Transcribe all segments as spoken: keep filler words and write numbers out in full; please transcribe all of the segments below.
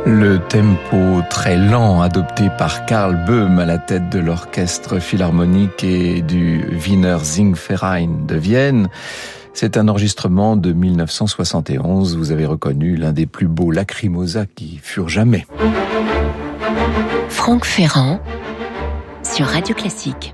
Le tempo très lent adopté par Karl Böhm à la tête de l'orchestre philharmonique et du Wiener Singverein de Vienne, c'est un enregistrement de mille neuf cent soixante et onze. Vous avez reconnu l'un des plus beaux lacrymosa qui furent jamais. Franck Ferrand sur Radio Classique.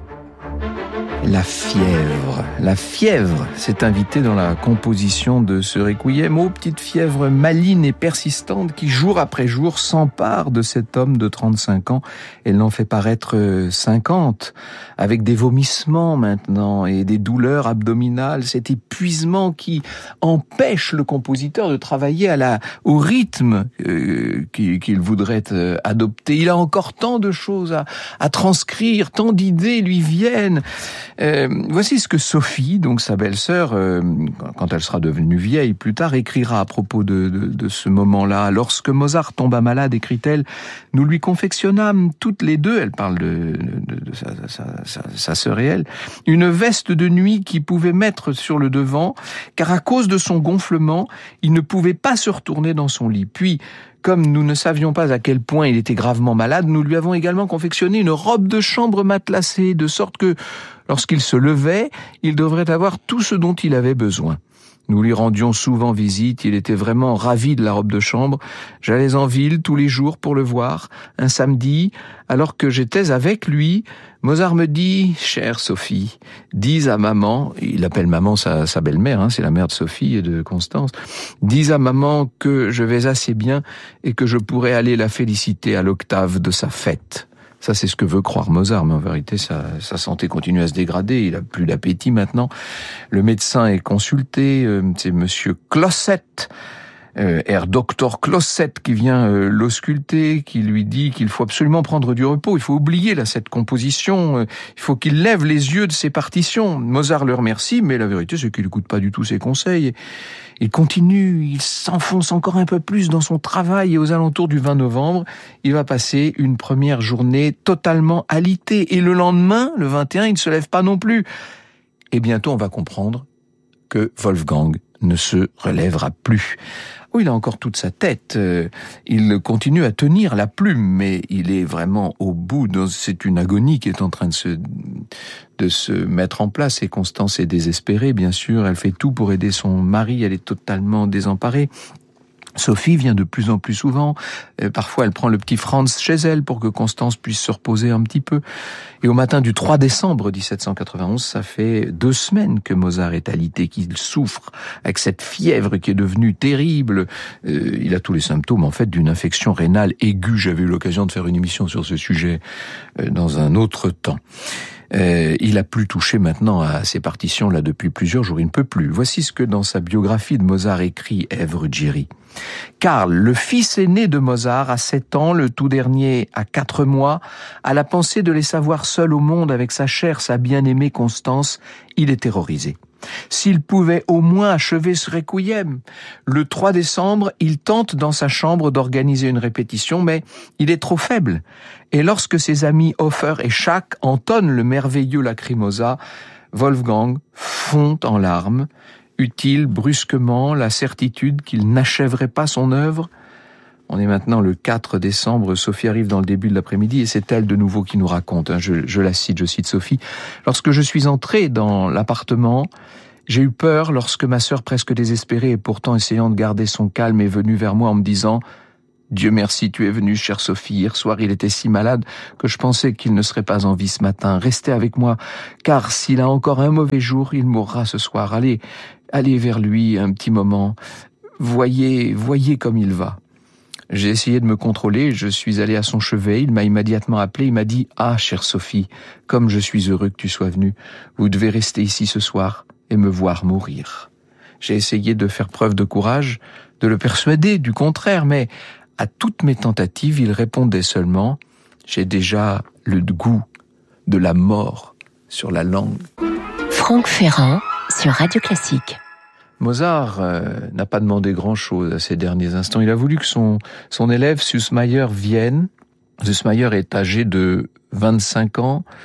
La fièvre, la fièvre s'est invitée dans la composition de ce requiem. Oh, petite fièvre maligne et persistante qui, jour après jour, s'empare de cet homme de trente-cinq ans. Elle n'en fait paraître cinquante, avec des vomissements maintenant et des douleurs abdominales, cet épuisement qui empêche le compositeur de travailler à la, au rythme euh, qu'il, qu'il voudrait euh, adopter. Il a encore tant de choses à, à transcrire, tant d'idées lui viennent. Euh, voici ce que Sophie, donc sa belle-sœur, euh, quand elle sera devenue vieille plus tard, écrira à propos de, de, de ce moment-là. Lorsque Mozart tomba malade, écrit-elle, nous lui confectionnâmes toutes les deux, elle parle de, de, de sa, sa, sa, sa sœur et elle, une veste de nuit qu'il pouvait mettre sur le devant, car à cause de son gonflement, il ne pouvait pas se retourner dans son lit. Puis, comme nous ne savions pas à quel point il était gravement malade, nous lui avons également confectionné une robe de chambre matelassée, de sorte que, lorsqu'il se levait, il devrait avoir tout ce dont il avait besoin. Nous lui rendions souvent visite, il était vraiment ravi de la robe de chambre. J'allais en ville tous les jours pour le voir. Un samedi, alors que j'étais avec lui, Mozart me dit « Chère Sophie, dis à maman », il appelle maman sa, sa belle-mère, hein, c'est la mère de Sophie et de Constance, « dis à maman que je vais assez bien et que je pourrai aller la féliciter à l'octave de sa fête. » Ça, c'est ce que veut croire Mozart, mais en vérité, sa, sa santé continue à se dégrader. Il a plus d'appétit maintenant. Le médecin est consulté. Euh, c'est Monsieur Closset, euh, Herr Docteur Closset, qui vient euh, l'ausculter, qui lui dit qu'il faut absolument prendre du repos. Il faut oublier là cette composition. Euh, il faut qu'il lève les yeux de ses partitions. Mozart le remercie, mais la vérité, c'est qu'il n'écoute pas du tout ses conseils. Il continue, il s'enfonce encore un peu plus dans son travail et aux alentours du vingt novembre, il va passer une première journée totalement alitée. Et le lendemain, le vingt et un, il ne se lève pas non plus. Et bientôt, on va comprendre que Wolfgang ne se relèvera plus. Oh, il a encore toute sa tête. Il continue à tenir la plume, mais il est vraiment au bout. C'est une agonie qui est en train de se, de se mettre en place. Et Constance est désespérée, bien sûr. Elle fait tout pour aider son mari. Elle est totalement désemparée. Sophie vient de plus en plus souvent. Euh, parfois, elle prend le petit Franz chez elle pour que Constance puisse se reposer un petit peu. Et au matin du trois décembre dix-sept cent quatre-vingt-onze, ça fait deux semaines que Mozart est alité, qu'il souffre avec cette fièvre qui est devenue terrible. Euh, il a tous les symptômes, en fait, d'une infection rénale aiguë. J'avais eu l'occasion de faire une émission sur ce sujet euh, dans un autre temps. Euh, il a plus touché maintenant à ses partitions là depuis plusieurs jours, il ne peut plus. Voici ce que dans sa biographie de Mozart écrit Ève Ruggieri. Karl, le fils aîné de Mozart, à sept ans, le tout dernier à quatre mois, à la pensée de les savoir seuls au monde avec sa chère, sa bien-aimée Constance, il est terrorisé. S'il pouvait au moins achever ce requiem. Le trois décembre, il tente dans sa chambre d'organiser une répétition, mais il est trop faible. Et lorsque ses amis Hofer et Schack entonnent le merveilleux lacrymosa, Wolfgang fond en larmes. Eut-il brusquement la certitude qu'il n'achèverait pas son œuvre ? On est maintenant le quatre décembre, Sophie arrive dans le début de l'après-midi et c'est elle de nouveau qui nous raconte. Hein, je, je la cite, je cite Sophie. Lorsque je suis entrée dans l'appartement, j'ai eu peur lorsque ma sœur, presque désespérée et pourtant essayant de garder son calme, est venue vers moi en me disant « Dieu merci, tu es venue, chère Sophie. Hier soir, il était si malade que je pensais qu'il ne serait pas en vie ce matin. Restez avec moi, car s'il a encore un mauvais jour, il mourra ce soir. Allez, allez vers lui un petit moment. Voyez, voyez comme il va. » J'ai essayé de me contrôler, je suis allé à son chevet, il m'a immédiatement appelé, il m'a dit « Ah, chère Sophie, comme je suis heureux que tu sois venue. Vous devez rester ici ce soir et me voir mourir. » J'ai essayé de faire preuve de courage, de le persuader du contraire, mais à toutes mes tentatives, il répondait seulement « J'ai déjà le goût de la mort sur la langue. » Franck Ferrand sur Radio Classique. Mozart euh, n'a pas demandé grand-chose à ces derniers instants. Il a voulu que son, son élève Süssmayr vienne. Süssmayr est âgé de vingt-cinq ans.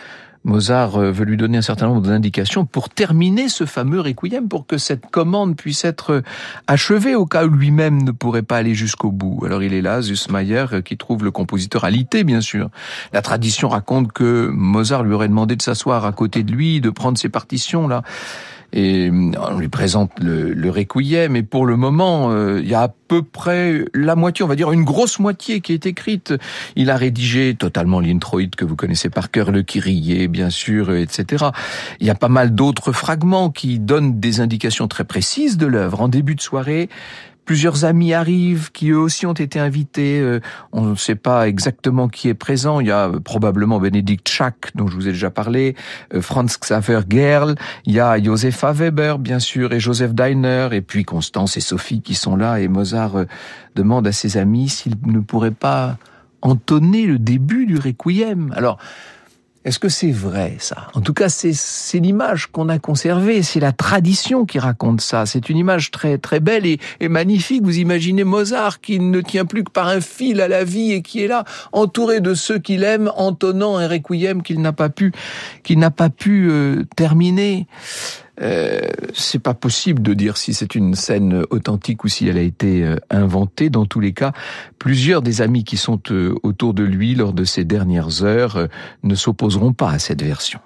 Mozart veut lui donner un certain nombre d'indications pour terminer ce fameux requiem, pour que cette commande puisse être achevée au cas où lui-même ne pourrait pas aller jusqu'au bout. Alors il est là, Süssmayr, qui trouve le compositeur alité, bien sûr. La tradition raconte que Mozart lui aurait demandé de s'asseoir à côté de lui, de prendre ses partitions, là. Et on lui présente le, le requiem, et pour le moment, euh, il y a à peu près la moitié, on va dire une grosse moitié qui est écrite. Il a rédigé totalement l'introïde que vous connaissez par cœur, le Kyrie, bien sûr, et cetera. Il y a pas mal d'autres fragments qui donnent des indications très précises de l'œuvre. En début de soirée, plusieurs amis arrivent, qui eux aussi ont été invités. Euh, on ne sait pas exactement qui est présent. Il y a probablement Benedikt Schack, dont je vous ai déjà parlé, euh, Franz Xaver Gerl, il y a Josefa Weber, bien sûr, et Joseph Deiner, et puis Constance et Sophie qui sont là. Et Mozart euh, demande à ses amis s'ils ne pourraient pas entonner le début du requiem. Alors, est-ce que c'est vrai, ça? En tout cas, c'est, c'est l'image qu'on a conservée, c'est la tradition qui raconte ça. C'est une image très, très belle et, et magnifique. Vous imaginez Mozart qui ne tient plus que par un fil à la vie et qui est là, entouré de ceux qu'il aime, entonnant un requiem qu'il n'a pas pu, qu'il n'a pas pu euh, terminer. Euh, c'est pas possible de dire si c'est une scène authentique ou si elle a été euh, inventée. Dans tous les cas, plusieurs des amis qui sont euh, autour de lui lors de ces dernières heures euh, ne s'opposeront pas à cette version.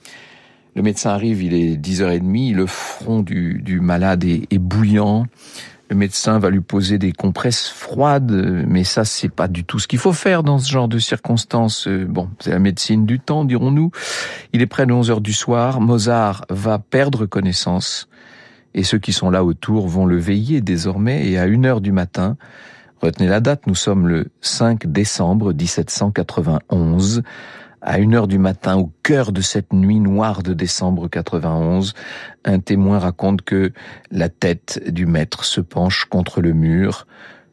Le médecin arrive, il est dix heures trente, le front du, du malade est, est bouillant. Le médecin va lui poser des compresses froides, mais ça, c'est pas du tout ce qu'il faut faire dans ce genre de circonstances. Bon, c'est la médecine du temps, dirons-nous. Il est près de onze heures du soir. Mozart va perdre connaissance. Et ceux qui sont là autour vont le veiller désormais. Et à une heure du matin, retenez la date, nous sommes le cinq décembre dix-sept cent quatre-vingt-onze. À une heure du matin, au cœur de cette nuit noire de décembre quatre-vingt-onze, un témoin raconte que la tête du maître se penche contre le mur.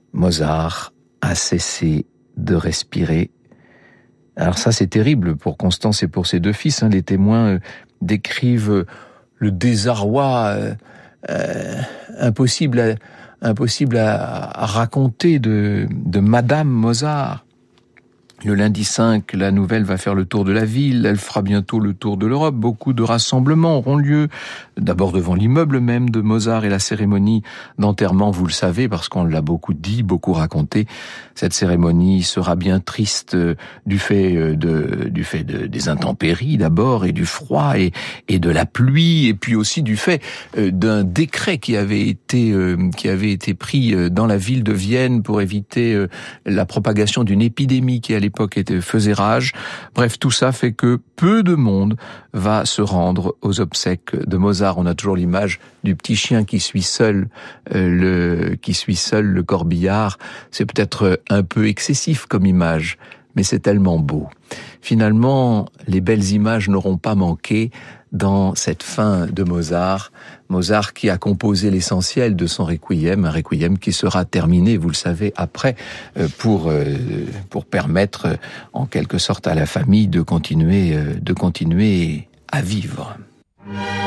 Mozart a cessé de respirer. Alors ça, c'est terrible pour Constance et pour ses deux fils. Hein. Les témoins euh, décrivent le désarroi euh, euh, impossible, à, impossible à, à raconter de, de Madame Mozart. Le lundi cinq, la nouvelle va faire le tour de la ville, elle fera bientôt le tour de l'Europe. Beaucoup de rassemblements auront lieu, d'abord devant l'immeuble même de Mozart, et la cérémonie d'enterrement, vous le savez, parce qu'on l'a beaucoup dit, beaucoup raconté. Cette cérémonie sera bien triste du fait de, du fait de, des intempéries d'abord, et du froid, et, et de la pluie, et puis aussi du fait d'un décret qui avait été, qui avait été pris dans la ville de Vienne pour éviter la propagation d'une épidémie qui allait l'époque était, faisait rage. Bref, tout ça fait que peu de monde va se rendre aux obsèques de Mozart. On a toujours l'image du petit chien qui suit seul euh, le qui suit seul le corbillard. C'est peut-être un peu excessif comme image, mais c'est tellement beau. Finalement, les belles images n'auront pas manqué dans cette fin de Mozart. Mozart qui a composé l'essentiel de son requiem, un requiem qui sera terminé, vous le savez, après, pour pour permettre en quelque sorte à la famille de continuer de continuer à vivre.